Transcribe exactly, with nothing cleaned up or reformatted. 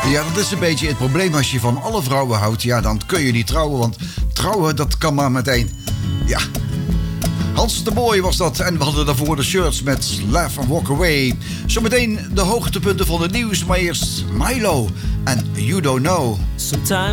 Ja, dat is een beetje het probleem. Als je van alle vrouwen houdt, ja, dan kun je niet trouwen. Want trouwen, dat kan maar met één. Ja. Hans de Boy was dat. En we hadden daarvoor de shirts met Laugh and Walk Away. Zometeen de hoogtepunten van het nieuws. Maar eerst Milo en You Don't Know. Sometimes